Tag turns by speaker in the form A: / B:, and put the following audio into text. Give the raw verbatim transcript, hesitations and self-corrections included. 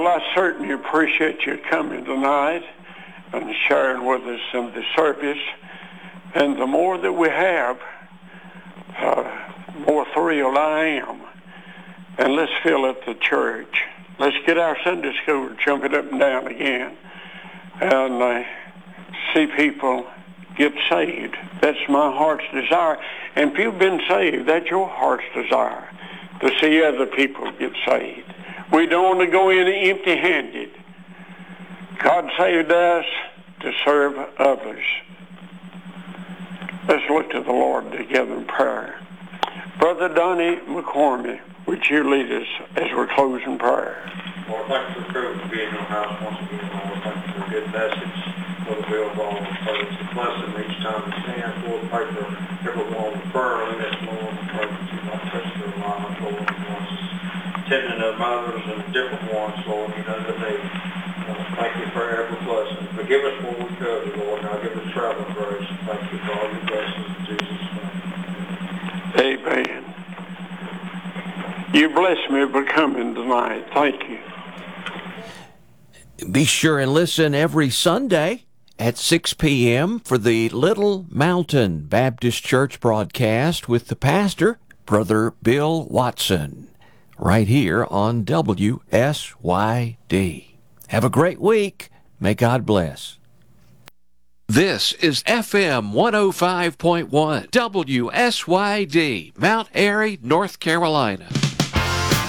A: Well, I certainly appreciate you coming tonight and sharing with us in the service. And the more that we have, uh, more thrilled I am. And let's fill up the church. Let's get our Sunday school jumping up and down again and uh, see people get saved. That's my heart's desire. And if you've been saved, that's your heart's desire, to see other people get saved. We don't want to go in empty-handed. God saved us to serve others. Let's look to the Lord together in prayer. Brother Donnie McCormick, would you lead us as we're closing prayer?
B: Lord, thank you for the being in your house once again, Lord. Thank you for a good message for the will of all the praise. Bless them each time we stand. Lord, pray for everyone with prayer in this, Lord. Pray that you might touch their lives, Lord. Tending their mothers and different ones, Lord, you know that they uh, thank you for every blessing. Forgive us when we cover, Lord. Now give us travel grace. Thank you for all your blessings in Jesus' name.
A: Amen. You bless me for coming tonight. Thank you.
C: Be sure and listen every Sunday at six p.m. for the Little Mountain Baptist Church broadcast with the pastor, Brother Bill Watson, right here on W S Y D. Have a great week. May God bless. This is F M one oh five point one W S Y D, Mount Airy, North Carolina.